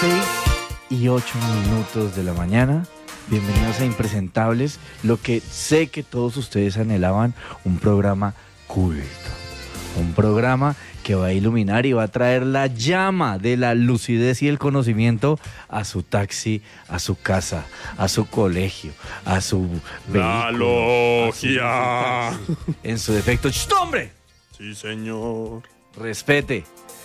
6:08 de la mañana. Bienvenidos a Impresentables, lo que sé que todos ustedes anhelaban, un programa culto, un programa que va a iluminar y va a traer la llama de la lucidez y el conocimiento a su taxi, a su casa, a su colegio, a su vehículo. La logia. En su defecto. ¡Chst, hombre! Sí, señor. Respete.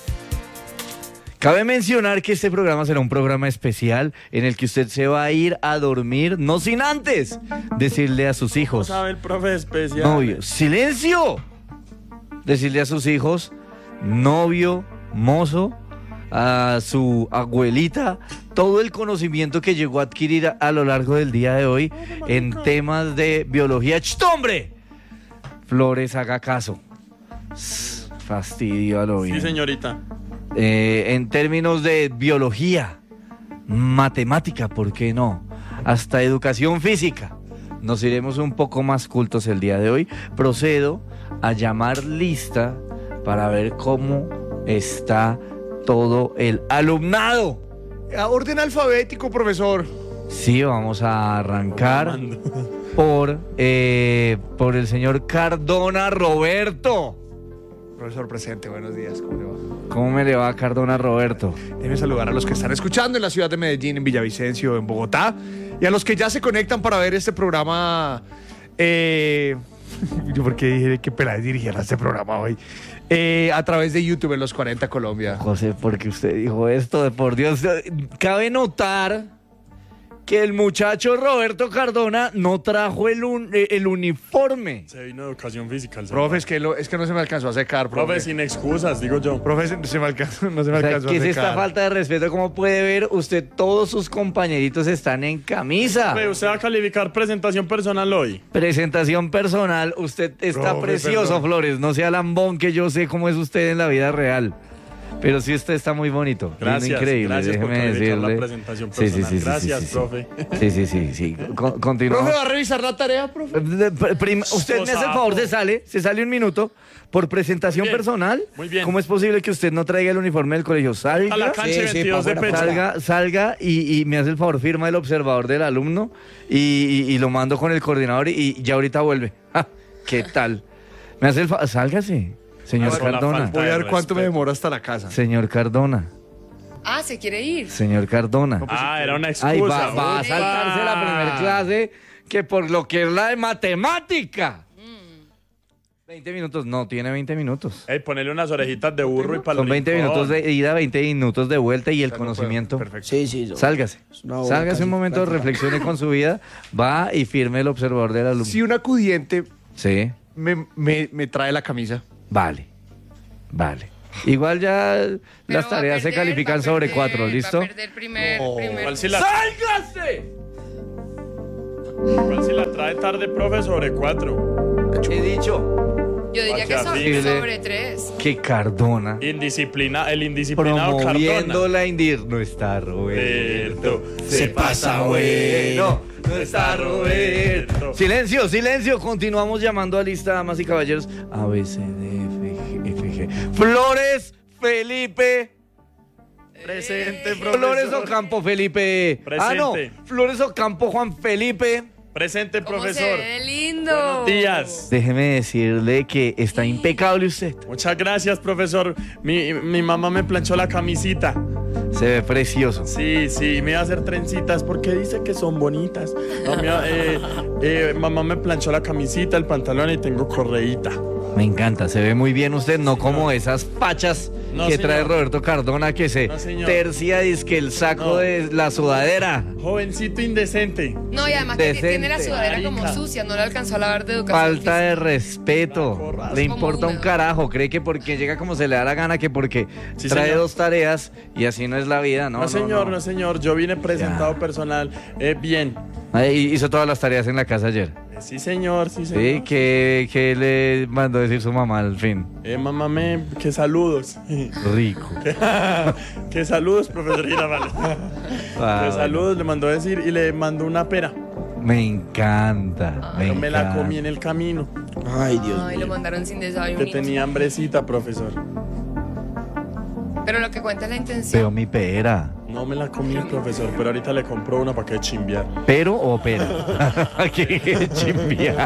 Cabe mencionar que este programa será un programa especial en el que usted se va a ir a dormir, no sin antes decirle a sus hijos. ¿Cómo sabe el profe especial? Novio, ¡silencio! Decirle a sus hijos, novio, mozo, a su abuelita, todo el conocimiento que llegó a adquirir a lo largo del día de hoy en temas de biología. ¡Cht, hombre! Flores, haga caso. Fastidio a lo bien. Sí, señorita. En términos de biología, matemática, ¿por qué no? Hasta educación física. Nos iremos un poco más cultos el día de hoy. Procedo a llamar lista para ver cómo está todo el alumnado. Orden alfabético, profesor. Sí, vamos a arrancar por el señor Cardona Roberto. Profesor presente, buenos días, ¿cómo le va? ¿Cómo me le va, Cardona Roberto? Déjeme saludar a los que están escuchando en la ciudad de Medellín, en Villavicencio, en Bogotá, y a los que ya se conectan para ver este programa. Yo porque dije que Peláez dirigiera este programa hoy. A través de YouTube en Los 40 Colombia. José, porque usted dijo esto, de por Dios. Cabe notar que el muchacho Roberto Cardona no trajo el uniforme. Se vino de educación física. Profe, es que no se me alcanzó a secar, profe. Profe, sin excusas, digo yo. Profe, no se me alcanzó O sea, a secar. ¿qué es esta falta de respeto? Como puede ver, usted, todos sus compañeritos están en camisa. Profe, usted va a calificar presentación personal hoy. Presentación personal, usted está Profe, precioso, perdón. Flores. No sea lambón, que yo sé cómo es usted en la vida real. Pero sí, usted está muy bonito. Gracias, Increíble, gracias por déjeme calificar decirle. la presentación personal. Gracias, profe. Sí. Continúa. ¿Profe, va a revisar la tarea, profe? Usted me hace el favor, se sale un minuto por presentación Muy bien, personal. muy bien. ¿Cómo es posible que usted no traiga el uniforme del colegio? A la cancha 22 de pecho. Salga y me hace el favor, firma el observador del alumno y lo mando con el coordinador y ya ahorita vuelve. ¡Ja! ¿Qué tal? Me hace el favor, sálgase, señor Con la Cardona. falta Voy a ver de cuánto me respeto. demora hasta la casa. Señor Cardona. Ah, ¿se quiere ir? Señor Cardona. Era una excusa. Ay, va a Upa. saltarse la primera clase que por lo que es la de matemática. 20 minutos, no, tiene 20 minutos. Ey, ponerle unas orejitas de burro y para Son 20 minutos de ida, 20 minutos de vuelta y el conocimiento. Perfecto. Sí. Sálgase. una hora Sálgase casi un momento, práctica. reflexione con su vida, va y firme el observador del alumno. Si un acudiente Sí, me trae la camisa. vale. Igual ya Pero las va a tareas se perder, califican va a sobre perder, 4, ¿listo? Va a perder primer. ¿Cuál si la, ¡Sálgase! cuál si la trae tarde, profe, sobre 4? He dicho Yo diría que son Horrible. sobre 3. que Cardona, El indisciplinado promoviendo Cardona. no está Roberto. Se pasa, güey. No está Roberto. Silencio, continuamos llamando a lista, damas y caballeros. A, B, C, D, F, G. Flores Felipe. Presente, profesor. Flores Ocampo Felipe. Ah, no. Presente. Flores Ocampo Juan Felipe. Presente, ¿Cómo se profesor. ve lindo? Buenos días. Déjeme decirle que está impecable usted. Muchas gracias, profesor. Mi mamá me planchó la camisita. Se ve precioso. Sí, me iba a hacer trencitas porque dice que son bonitas. No, mamá me planchó la camisita, el pantalón y tengo correíta. Me encanta, se ve muy bien usted, no como esas fachas No, que señor. trae Roberto Cardona que se No, señor. tercia dizque el saco No. de la sudadera. Jovencito indecente. No, y además que Decente. tiene la sudadera como Marica. sucia, no le alcanzó a lavar de educación. Falta de física. respeto. Corras. Le Como importa un húmedo. carajo, cree que porque llega como se le da la gana, que porque Sí, trae señor. 2 tareas y así no es la vida, ¿no? No, señor. Yo vine presentado personal. Bien. Ahí hizo todas las tareas en la casa ayer. Sí, señor. Sí, que le mandó decir su mamá al fin. Mamá, que saludos. Rico. Que saludos, profesor Girafal. Ah, Que saludos, le mandó a decir y le mandó una pera. Me encanta. Yo me la comí en el camino. Ay, Dios Ay, lo mío. mandaron sin desayuno. Que tenía hambrecita, profesor. Pero lo que cuenta es la Veo intención. mi pera. No me la comí, profesor, pero ahorita le compro una para que chimbear. ¿Pero o pero? ¡Qué chimbia!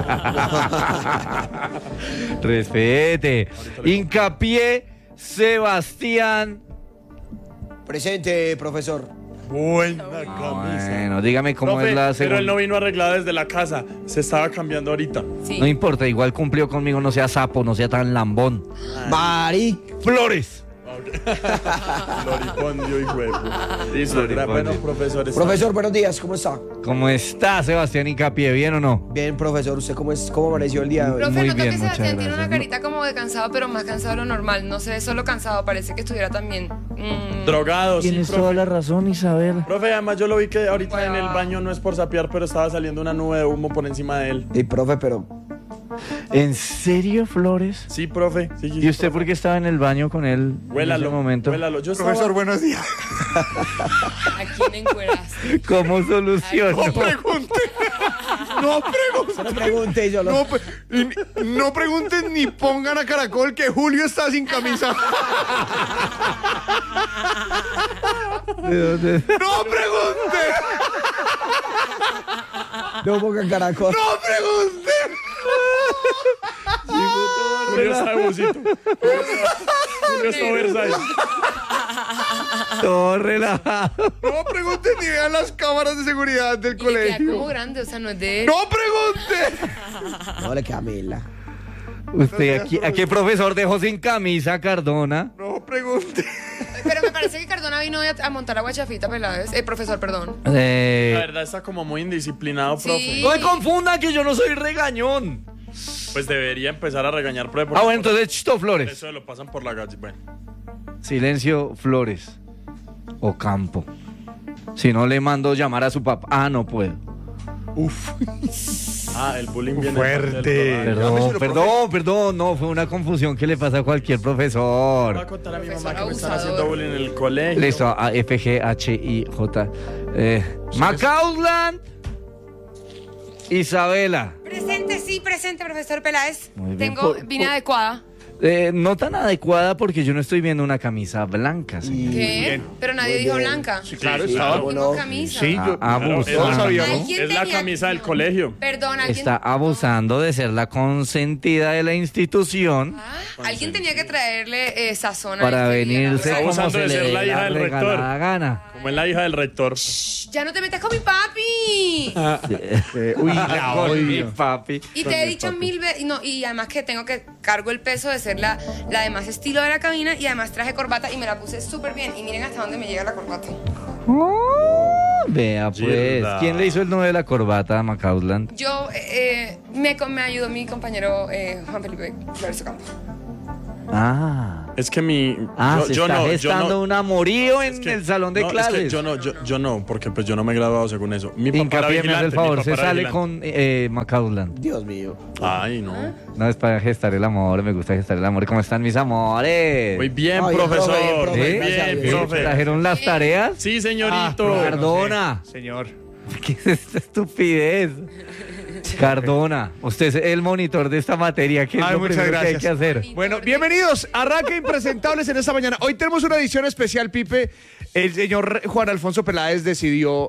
Respete. Hincapié, Sebastián. Presente, profesor. Buena camisa. Bueno, dígame cómo Profe, es la pero él segunda. no vino arreglado desde la casa. Se estaba cambiando ahorita. Sí. No importa, igual cumplió conmigo, no sea sapo, no sea tan lambón. Mari. Flores. Floripondio y huevo. Listo, Floripondio. bueno, profesor. Profesor, buenos días, ¿cómo está? ¿Cómo está, Sebastián Hincapié? ¿Bien o no? Bien, profesor, ¿usted cómo amaneció el día de hoy? Profe, Muy noto bien, que muchas Sebastián tiene una gracias. carita como de cansado, pero más cansado de lo normal. No se ve solo cansado, parece que estuviera también. Drogado, sí, Tienes profe. toda la razón, Isabel. Profe, además yo lo vi que ahorita en el baño, no es por sapear, pero estaba saliendo una nube de humo por encima de él. Y profe, pero ¿En serio, Flores? Sí, profe. Sí, ¿Y usted por qué estaba en el baño con él Huélalo, en ese momento? huélalo. Yo estaba... Profesor, buenos días. ¿A quién encueraste? ¿Cómo soluciono? No pregunte. No pregunte. no pregunte, yo lo... No, no pregunten ni pongan a Caracol que Julio está sin camisa. ¿De dónde? No pregunte. No pongan caracol. No pregunte. Julio está de busito. Julio está Versailles. Todo relajado. No pregunten ni vean las cámaras de seguridad del Y le queda como colegio. grande, o sea, no es de él. No pregunte. No le queda mela. ¿Usted a qué profesor dejó sin camisa, Cardona? No pregunte. Pero me parece que Cardona vino hoy a montar a Guachafita Peláez. Profesor, perdón. La verdad está como muy indisciplinado, profe. Sí. No me confunda que yo no soy regañón. Pues debería empezar a regañar, profe. porque Ah, bueno, entonces Chito Flores. Eso lo pasan por la gallina. Bueno. Silencio, Flores. O Campo. Si no le mando llamar a su papá. Ah, no puedo. Ah, el bullying viene Fuerte. Perdón. No, fue una confusión que le pasa a cualquier Voy a profesor. contar a mi Profesor mamá que me están abusador. haciendo bullying en el colegio. Listo, a F, G, H, I, J. Macausland. Isabela. Presente, profesor Peláez. Muy bien. Vine adecuada. No tan adecuada porque yo no estoy viendo una camisa blanca, señor. ¿Qué? Bien. Pero nadie Muy dijo bien. blanca. Sí, claro, Sí, estaba. claro. Dijimos no. camisa. Sí, yo. Claro, Todos sabíamos. Alguien Es la tenía- camisa del colegio. Perdón, alguien. Está abusando de ser la consentida de la institución Alguien tenía que traerle sazón a para este día, venirse Está como abusando se de le ser dé la hija la del rector. regalada gana. Como es la hija del rector. Ya no te metas con mi papi. Uy, la Con mi odio. papi. Y te he dicho 1000 veces, y además que tengo que cargo el peso de ser la de más estilo de la cabina y además traje corbata y me la puse súper bien. Y miren hasta dónde me llega la corbata. Vea pues, Yerda. ¿quién le hizo el nudo de la corbata a Macausland? Yo, me ayudó mi compañero Juan Felipe Flores Ocampo. Ah. Es que mi. Se está gestando un amorío en es que- el salón de no, clases. Es que yo no, porque pues yo no me he graduado según eso. Mi papá era Hincapié, me hace el vigilante, favor, mi se papá era sale vigilante. con Macausland. Dios mío. Ay, no. No, es para gestar el amor, me gusta gestar el amor. ¿Cómo están mis amores? Muy bien, Ay, profesor. profe, Muy gracias a bien, Dios. profe. ¿Trajeron las tareas? Sí, señorito. Cardona. Señor. ¿Qué es esta estupidez? Cardona, usted es el monitor de esta materia. ¿Qué es Ay, lo muchas primero que hay gracias. que hacer? Bueno, bienvenidos. Arranca Impresentables en esta mañana. Hoy tenemos una edición especial, Pipe. El señor Juan Alfonso Peláez decidió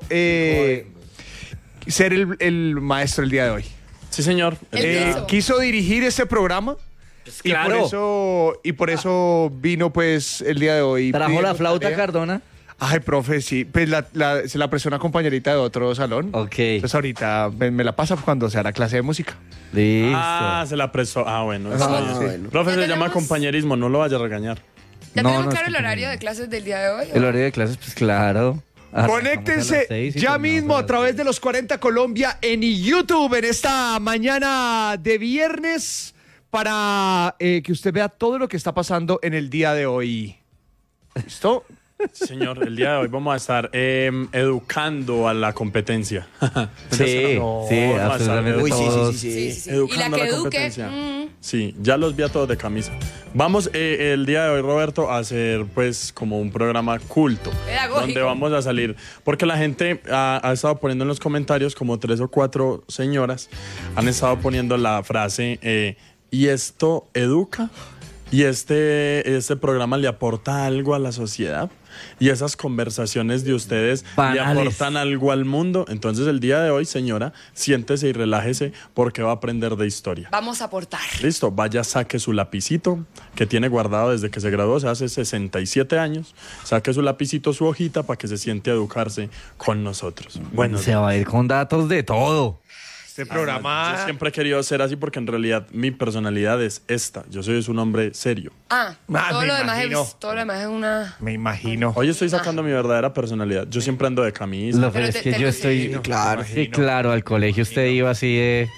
ser el maestro el día de hoy. Sí, señor. El piso. Quiso dirigir este programa. claro. Y por eso vino pues el día de hoy. ¿Trajo la pidiendo flauta, tarea. Cardona? Ay, profe, sí. Pues se la prestó una compañerita de otro salón. Ok. Entonces ahorita me la pasa cuando sea la clase de música. Listo. Ah, se la prestó. Ah, bueno. Ah, está bien. bueno. Profe, Ya se llama tenemos- compañerismo, no lo vaya a regañar. ¿Ya No, tenemos no, claro es el que- horario de clases del día de hoy? El horario de clases, pues claro. Arrancamos a las Conéctense 6 y ya terminamos mismo a las través 10. de los 40 Colombia en YouTube en esta mañana de viernes para que usted vea todo lo que está pasando en el día de hoy. ¿Listo? Sí, señor, el día de hoy vamos a estar educando a la competencia. Sí, No, sí, no, absolutamente Uy, sí, todos. sí, sí, Sí, sí. sí, sí. Educando Y la a que la eduque. competencia. Sí, ya los vi a todos de camisa. Vamos el día de hoy, Roberto, a hacer pues como un programa culto. Pedagógico. Donde vamos a salir. Porque la gente ha estado poniendo en los comentarios, como 3 o 4 señoras, han estado poniendo la frase, ¿y esto educa? ¿Y este programa le aporta algo a la sociedad? y esas conversaciones de ustedes le Banales. aportan algo al mundo, entonces el día de hoy, señora, siéntese y relájese porque va a aprender de historia. Vamos a aportar. Listo, vaya, saque su lapicito que tiene guardado desde que se graduó, o sea, hace 67 años. Saque su lapicito, su hojita para que se siente a educarse con nosotros. Bueno, Se va a ir con datos de todo. Este programa... yo siempre he querido ser así porque en realidad mi personalidad es esta. Yo soy un hombre serio. Todo me lo demás imagino. todo lo demás es una... Me imagino. Hoy estoy sacando mi verdadera personalidad. Yo siempre ando de camisa. Lo Pero peor es te- que te yo lo estoy... imagino. Claro. Sí, claro, al colegio usted iba así de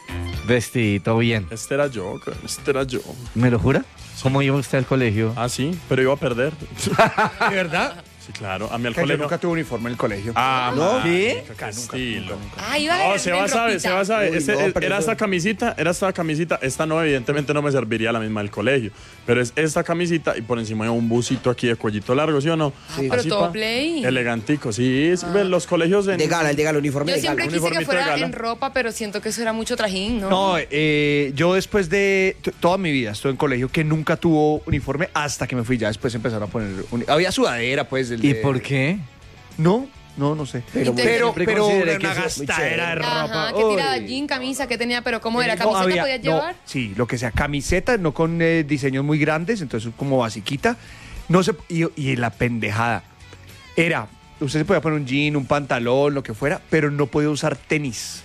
vestidito bien. Este era yo, cara, este era yo. ¿Me lo jura? ¿Cómo iba usted al colegio? Ah, sí, pero iba a perder. ¿De verdad? Sí, claro. A mí al Que yo colegio. nunca tuve uniforme en el colegio. Ah, ¿No? ¿qué? Qué estilo. Iba No, en se va a saber, ropita. se va a saber. Uy, Este, no, pero era eso- esta camisita. Esta no, evidentemente no me serviría la misma del colegio. Pero es esta camisita y por encima hay un busito aquí de cuellito largo, ¿sí o no? pero Así, todo pa, play. Elegantico, sí. Ven, los colegios en... De gala, el uniforme Yo de gala. siempre quise que uniformito de fuera gala. en ropa, pero siento que eso era mucho trajín, ¿no? No, yo después de toda mi vida estuve en colegio que nunca tuvo uniforme hasta que me fui. Ya después empezaron a poner... Había sudadera, pues. ¿Y por qué? No sé. Pero Entonces- Siempre pero consideré una que eso- gastadera de ropa. Ajá, que tiraba Uy. jean, camisa, que tenía, pero ¿cómo era? No, ¿Camiseta había- podías no, llevar? sí, lo que sea, camiseta, no con diseños muy grandes, entonces como basiquita. No se, y la pendejada era, usted se podía poner un jean, un pantalón, lo que fuera, pero no podía usar tenis.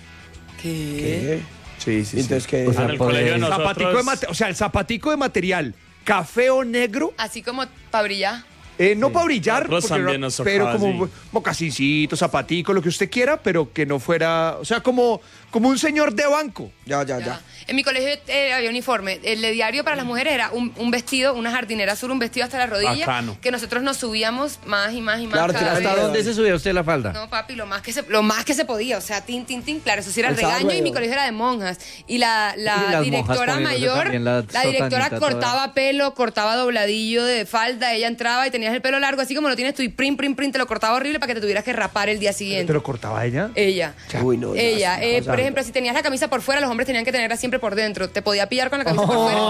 ¿Qué? Sí, sí, Entonces, ¿qué? O sea, en el por colegio de el- nosotros... Zapatico o sea, el zapatico de material, café o negro, Así como para brillar. no para brillar, Nosotros porque también era- nos tocaba pero como así. mocasincito, zapatico, lo que usted quiera, pero que no fuera, o sea, como un señor de banco. Ya. En mi colegio había uniforme. El de diario para las mujeres era un vestido, una jardinera azul, un vestido hasta la rodilla, Bacano. que nosotros nos subíamos más y más y más Claro, cada ¿hasta ¿Hasta vez. dónde se subía usted la falda? No, papi, lo más que se podía, o sea, tin, claro, eso sí era el Alzaba regaño y mi huevo. colegio era de monjas. Y la Y las monjas directora poniéndose mayor, también la la directora sotanita cortaba toda. pelo, cortaba dobladillo de falda, ella entraba y tenías el pelo largo, así como lo tienes tú, y prim, te lo cortaba horrible para que te tuvieras que rapar el día ¿Te siguiente. lo cortaba ella? Ella. Uy, no. ya, Ella, sí, por ejemplo, si tenías la camisa por fuera, los hombres tenían que tenerla siempre por dentro. Te podía pillar con la camisa por fuera.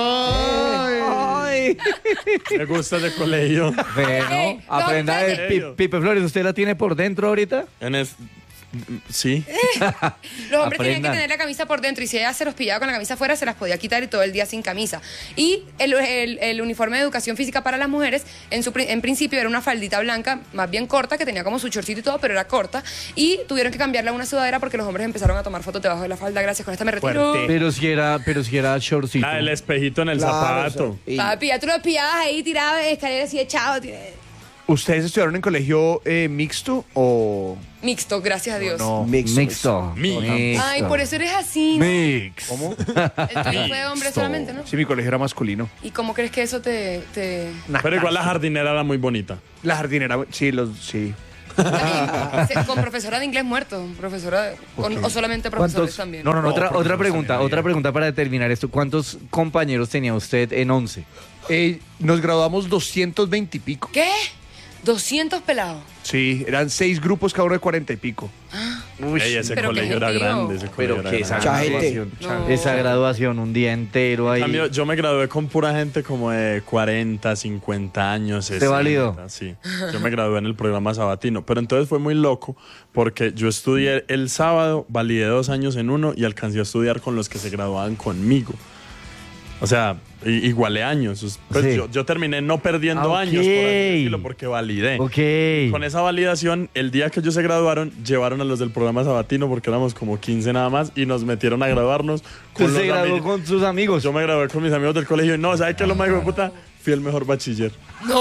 Ay. Me gusta ese colegio. Bueno, no, aprenda de espérate. Pipe Flores. ¿Usted la tiene por dentro ahorita? Sí. Los hombres tenían que Aprendan. tener la camisa por dentro y si ella se los pillaba con la camisa afuera, se las podía quitar y todo el día sin camisa. Y el uniforme de educación física para las mujeres, en principio era una faldita blanca, más bien corta, que tenía como su chorcito y todo, pero era corta. Y tuvieron que cambiarla a una sudadera porque los hombres empezaron a tomar fotos debajo de la falda. Gracias, con esta me retiro. Fuerte. Pero si era shortcito. Ah, el espejito en el Claro, zapato. o sea, y- Papi, ya tú lo pillabas ahí, tirado de escaleras y echado. ¿Ustedes estudiaron en colegio mixto o...? Mixto, gracias a Dios. No. Mixto. Ay, por eso eres así, ¿no? Mix. ¿Cómo? El tuyo fue de hombre solamente, ¿no? Sí, mi colegio era masculino. ¿Y cómo crees que eso te... Pero igual la jardinera era muy bonita. La jardinera, sí. Con profesora de inglés muerto, profesora o solamente profesores también. No, Otra profesor, pregunta, también otra había. pregunta para determinar esto. ¿Cuántos compañeros tenía usted en 11? Nos graduamos 220 y pico. ¿Qué? 200 pelados. Sí, eran 6 grupos, cada uno de 40 y pico. Uy, Ey, ese pero qué colegio era gentío. grande. Ese pero colegio que era esa grande. Mucha gente. graduación, No. esa graduación, un día entero ahí. En cambio, yo me gradué con pura gente como de 40, 50 años. 60, válido? Sí. Yo me gradué en el programa sabatino. Pero entonces fue muy loco porque yo estudié el sábado, validé 2 años en uno y alcancé a estudiar con los que se graduaban conmigo. O sea, igualé años. Pues Sí. yo terminé no perdiendo Ah, años, ok. por así decirlo, porque validé. Ok. Con esa validación, el día que ellos se graduaron, llevaron a los del programa sabatino, porque éramos como 15 nada más, y nos metieron a graduarnos con Usted los se graduó amigos. con sus amigos. Yo me gradué con mis amigos del colegio y no, ¿sabes qué es lo más hijo de puta? Fui el mejor bachiller.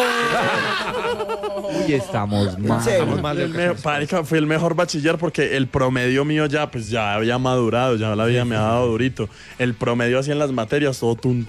Uy, estamos mal. serio? Marica, fui el mejor bachiller porque el promedio mío ya había madurado, ya la vida me ha dado durito. El promedio así en las materias, todo tun.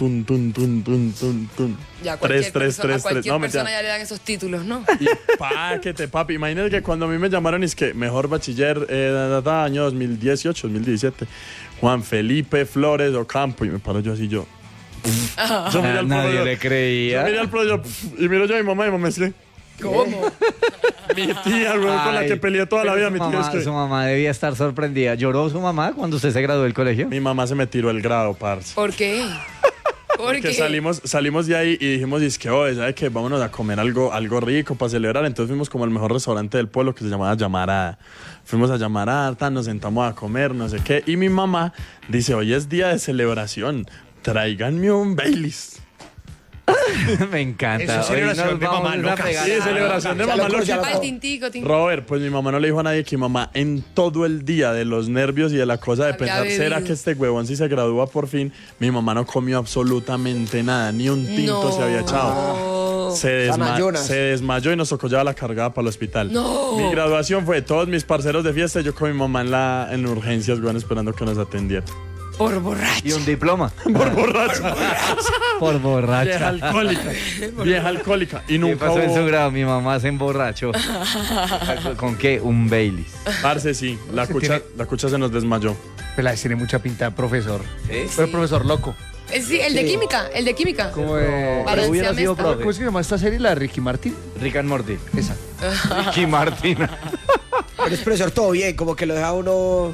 Ya cualquier 3. a cualquier No, persona mentira. ya le dan esos títulos, ¿no? Y páquete, papi. Imagínate que cuando a mí me llamaron, es que mejor bachiller, año 2018, 2017, Juan Felipe Flores Ocampo. Y me paro yo así, yo. Yo miré al Nadie profe, le yo creía. miré al profe, y miro yo a mi mamá y mamá es que. ¿Cómo? Mi tía, güey, con la Ay, que peleé toda la pero vida. su Mi tía mamá, es su que. mamá debía estar sorprendida. ¿Lloró su mamá cuando usted se graduó del colegio? Mi mamá se me tiró el grado, parce. ¿Por qué? ¿Por Que qué? salimos de ahí y dijimos, es que, ¿sabes qué? Vámonos a comer algo rico para celebrar. Entonces fuimos como al mejor restaurante del pueblo que se llamaba Llamarada. Fuimos a Llamarada, nos sentamos a comer, no sé qué. Y mi mamá dice, hoy es día de celebración, tráiganme un Baileys. Me encanta. Eso es Hoy celebración nos de vamos mamá a loca. pegar. Sí, celebración de Ya mamá loco, loca. ya loco. Al tintico. Robert, pues mi mamá no le dijo a nadie que mi mamá en todo el día de los nervios y de la cosa de Había pensar, ¿será bebido. que este huevón si se gradúa por fin? Mi mamá no comió absolutamente nada, ni un tinto No. se había echado. Ayunas. Se desmayó y nos tocó llevar la cargada para el hospital. No. Mi graduación fue todos mis parceros de fiesta y yo con mi mamá en urgencias, weón, esperando que nos atendiera. Por borracho. Y un diploma. Por borracha. Por Vieja borracha. alcohólica. Vieja alcohólica. Y ¿Qué nunca pasó en su hubo... grado? Mi mamá se emborrachó. ¿Con qué? Un Baileys. Parce, sí. La cucha se nos desmayó. Peláez tiene mucha pinta de profesor. ¿Sí? Pero profesor loco. Sí, el de química, el de química. Como Balancea hubiera sido mezcla. profe. ¿Cómo se llama esta serie? La de Ricky Martin. Rick and Morty. Esa. Ricky Martin. Pero es profesor todo bien, como que lo deja uno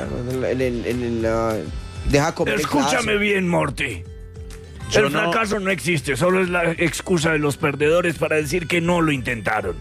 deja comer en clase. bien, Morty. Yo El no- fracaso no existe, solo es la excusa de los perdedores para decir que no lo intentaron.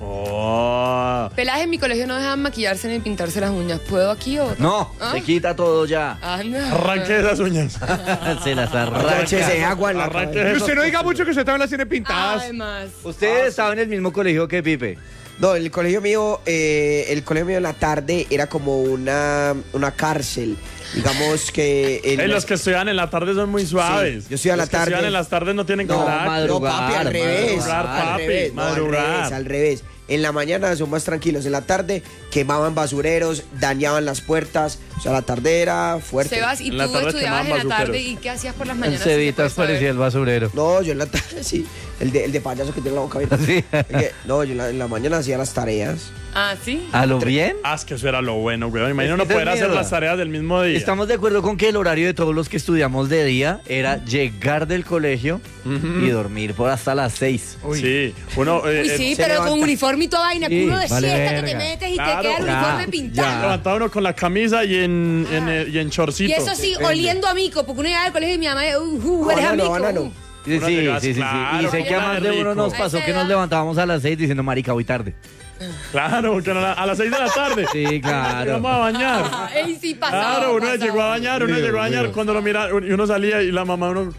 Oh. Pelaje en mi colegio no dejaban maquillarse ni pintarse las uñas. ¿Puedo aquí o No, ¿Ah? se quita todo ya. Anda. Arranque esas uñas. Se las Échese arranca. agua en la Arranque cabeza. Y usted no diga mucho que usted también las tiene pintadas. Además. Usted estaba en el mismo colegio que Pipe. No, el colegio mío en la tarde era como una cárcel. Digamos que Los que estudian en la tarde son muy suaves. Sí, yo estudio a la Los que tarde. estudian en las tardes no tienen No, carácter. no, papi, al revés. madrugar, al papi, revés, no, madrugar. al revés. En la mañana son más tranquilos. En la tarde quemaban basureros, dañaban las puertas. O sea, la tarde era fuerte. Sebas, ¿y En la tú tarde estudiabas en quemaban la tarde bazuqueros. y qué hacías por las En mañanas? Cevitas ¿Se puede parecía saber? el basurero. No, yo en la tarde sí. El de payaso que tiene la boca abierta. Sí. No, yo en la mañana hacía las tareas. Ah, ¿sí? ¿A lo bien? Ah, es que eso era lo bueno, güey. Imagina Es que no poder esa es hacer mierda. las tareas del mismo día. Estamos de acuerdo con que el horario de todos los que estudiamos de día era llegar del colegio y dormir por hasta las 6. Sí. Uno, Uy, sí, se pero levanta. con uniforme y toda vaina, Sí, culo de vale siesta que te verga. metes y Claro, te queda el ya, uniforme pintado. levantaba uno con la camisa y en chorcito. Y eso sí, oliendo a mico, porque uno llegaba al colegio y mi mamá, eres a Banano, mico. banano. Sí, Uno sí, llegaba sí, sí, sí. claro, Y sé que a como más de uno rico. nos pasó que nos levantábamos a las 6 diciendo, marica, voy tarde. Claro, que a las 6 de la tarde. Sí, claro. Vamos a bañar. Ey, sí, pasaba. Claro, uno pasaba. llegó a bañar, cuando lo mira y uno salía y la mamá uno.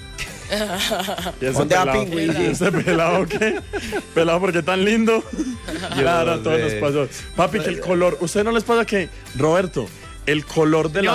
¿Y ese ¿Dónde va pelado? Pingüi? ¿Y ese pelado qué? Pelado porque tan lindo. Claro, a todos nos sé. pasó. Papi, que el color, ¿usted no les pasa que, Roberto, el color de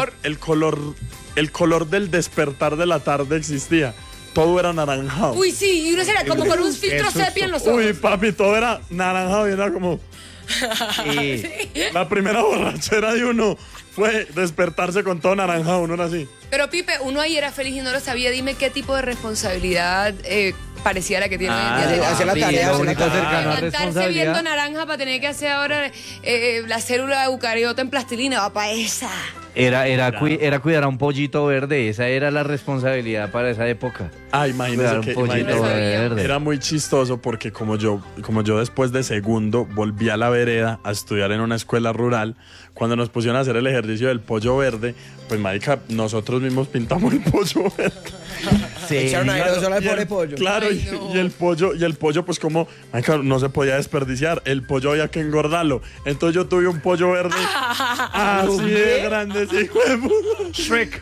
el color del despertar de la tarde existía? Todo era naranjado. Uy, sí, y uno era como con un filtro sepia en los ojos. Uy, papi, todo era naranjado y era como Sí. la primera borrachera de uno fue despertarse con todo naranjado, uno era así. Pero Pipe, uno ahí era feliz y no lo sabía. Dime qué tipo de responsabilidad parecía la que tiene hoy en día. hacer la sí, tarea, lo hacer la único tarea. cercano a Levantarse viendo responsabilidad. naranja para tener que hacer ahora la célula de eucariota en plastilina. Va para esa. Era cuidar a un pollito verde. Esa era la responsabilidad para esa época. Ah, imagínese Cuidar que un pollito imagínese. verde. Era muy chistoso porque como yo después de segundo volví a la vereda a estudiar en una escuela rural, cuando nos pusieron a hacer el ejercicio del pollo verde, pues marica, nosotros mismos pintamos el pollo verde. Sí. Echaron aerosol al Y el- pobre pollo. Claro, Ay, no. y el pollo pues como, marica, no se podía desperdiciar, el pollo había que engordarlo. Entonces yo tuve un pollo verde así de grande, sí, hijo de puta. Shrek.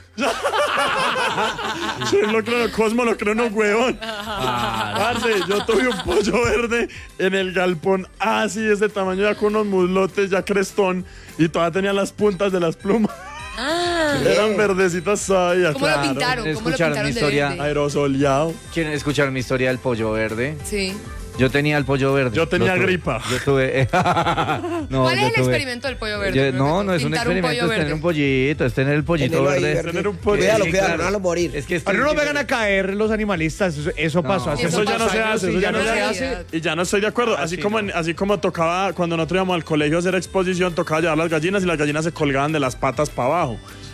Shrek lo creo, Cosmo lo creo, no huevón. Parce, yo tuve un pollo verde en el galpón así de ese tamaño, ya con unos muslotes, ya crestón, y todavía tenía las puntas de las plumas. Eran verdecitas todavía, ¿Cómo claro. lo pintaron? ¿Cómo lo Escucharon pintaron mi de historia. verde? Aerosoleado. ¿Quieren escuchar mi historia del pollo verde? Sí. Yo tenía el pollo verde. Yo tenía Lo tuve. gripa. Yo tuve. No, ¿Cuál yo es el tuve- experimento del pollo verde? Yo- Primero que no, todo. no es un Pintar pollo experimento, es tener verde. un pollito, es tener el pollito Tenerlo ahí verde. verde. Tener un pollo. Cuídalo, Sí, cuídalo, claro. no déjalo morir. Es que Pero no vengan a caer los animalistas, eso pasó hace Eso ya no se hace, eso ya no se realidad. hace. Y ya no estoy de acuerdo. Así como tocaba, cuando nosotros íbamos al colegio a hacer exposición, tocaba llevar las gallinas y las gallinas se colgaban de las patas para abajo.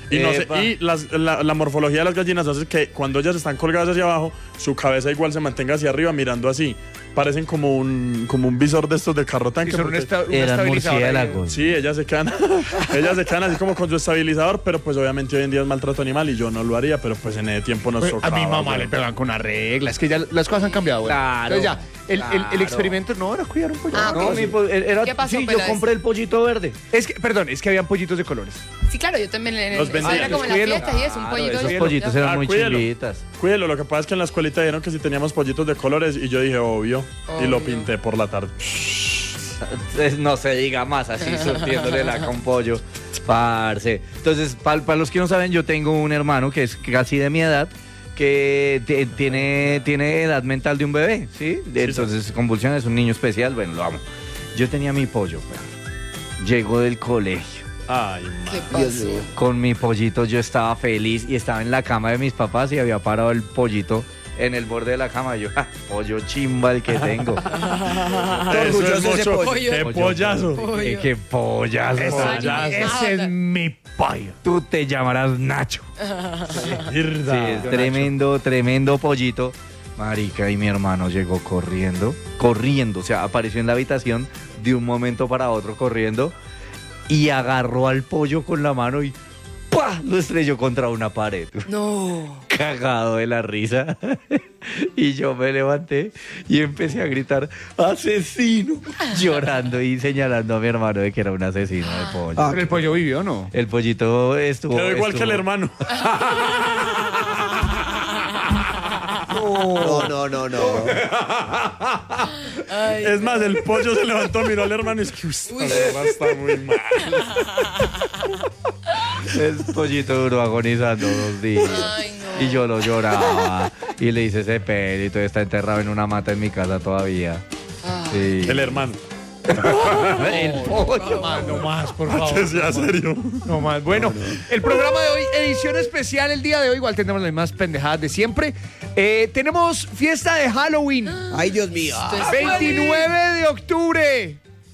Y, no sé, Epa. y la morfología de las gallinas hace que cuando ellas están colgadas hacia abajo, su cabeza igual se mantenga hacia arriba mirando así. Parecen como un visor de estos de carro tanque. Y son un porque- Eran estabilizador ahí. murciélagos. Sí, ellas se quedan así como con su estabilizador, pero pues obviamente hoy en día es maltrato animal y yo no lo haría, pero pues en ese tiempo nos Pues, a tocaba. mi mamá güey. le pegan con una regla. Es que ya las cosas han cambiado, güey. Claro, Entonces ya, el claro. experimento no era cuidar un pollo. Ah, No, ok. ¿Qué pasó, sí, yo Peláez? compré el pollito verde. Perdón, es que habían pollitos de colores. Sí, claro, yo también. Los Eso vendían. era como en las Cuídelo. fiestas y eso, un Claro, pollito. esos ya. pollitos eran muy cuídelo. chimbitas. Cuídelo, lo que pasa es que en la escuelita dijeron que si teníamos pollitos de colores y yo dije obvio, y lo Obvio. pinté por la tarde. No se diga más así, surtiéndole la con pollo. Parce. Entonces, para los que no saben, yo tengo un hermano que es casi de mi edad, que tiene edad mental de un bebé, ¿sí? Entonces, convulsiones, es un niño especial, bueno, lo amo. Yo tenía mi pollo, perro. Llego del colegio. Ay, ¿Qué man. Dios pasó? mío. Con mi pollito yo estaba feliz y estaba en la cama de mis papás y había parado el pollito en el borde de la cama. Y yo, ¡ja! Pollo chimba el que tengo. Eso orgulloso es de ese mucho. pollo. ¡Qué pollazo! Pollo. ¡Qué pollazo! Ese es mi pollo. Tú te llamarás Nacho. Sí, Mierda. es tremendo pollito. Marica, y mi hermano llegó corriendo, o sea, apareció en la habitación de un momento para otro corriendo y agarró al pollo con la mano y ¡pah! Lo estrelló contra una pared. No. Cagado de la risa. Y yo me levanté y empecé a gritar, ¡asesino! Llorando y señalando a mi hermano de que era un asesino de pollo. Ah, Pero el pollo vivió, ¿no? El pollito estuvo... Quedó igual que el estuvo- hermano. No. Ay, Es más, el pollo se levantó, miró al hermano y es que esta verdad está muy mal. El pollito duró agonizando 2 días. Ay, no. Y yo lo lloraba. Y le hice ese pelito. Está enterrado en una mata en mi casa todavía. Sí. El hermano. El pollo. No más, por favor. Que sea serio. No más. Bueno, el programa de hoy, edición especial el día de hoy, igual tendremos las mismas pendejadas de siempre. Tenemos fiesta de Halloween, Ay, Dios mío. 29 de octubre.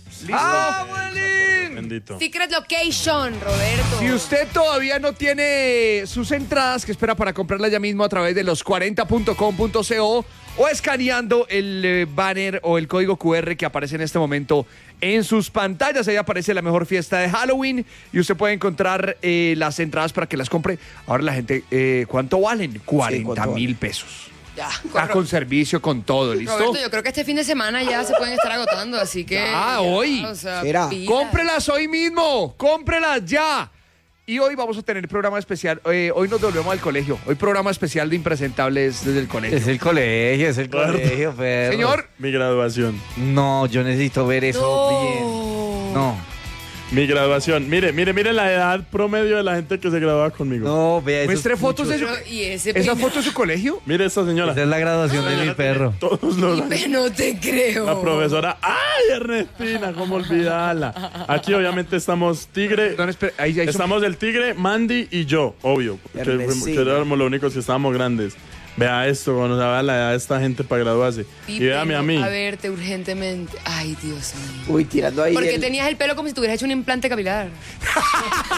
Bendito. Secret Location, Roberto. Si usted todavía no tiene sus entradas, que espera para comprarlas ya mismo a través de los40.com.co o escaneando el banner o el código QR que aparece en este momento en sus pantallas. Ahí aparece la mejor fiesta de Halloween y usted puede encontrar las entradas para que las compre. Ahora la gente, ¿cuánto valen? 40 ¿cuánto mil valen? pesos. Ya. Con servicio, con todo, ¿listo? Roberto, yo creo que este fin de semana ya se pueden estar agotando, así que. Ah, ya, hoy. o sea, ¿Será? pilas. ¡Cómprelas hoy mismo! ¡Cómprelas ya! Y hoy vamos a tener programa especial. Hoy nos volvemos al colegio. Hoy programa especial de impresentables desde el colegio. Es el colegio, perro. Señor, Mi graduación. No, yo necesito ver eso No. bien. No. Mi graduación. Mire la edad promedio de la gente que se graduaba conmigo. No, vea eso. muestre fotos de su... Pero, ¿y ese ¿Esa peinado? foto de su colegio? Mire esta señora. Esa es la graduación de mi perro. Todos los años. No te creo. La profesora, ¡ay, Ernestina! ¿Cómo olvidarla? Aquí obviamente estamos Tigre. No, espera, ahí son- Estamos el Tigre, Mandy y yo, obvio. Que Ernestina. éramos los únicos que estábamos grandes. Vea esto, cuando se vea la edad de esta gente para graduarse. Y Pipe, véame a mí. A verte urgentemente. Ay, Dios mío. Uy, tirando ahí. ¿Por qué el- tenías el pelo como si tuvieras hecho un implante capilar?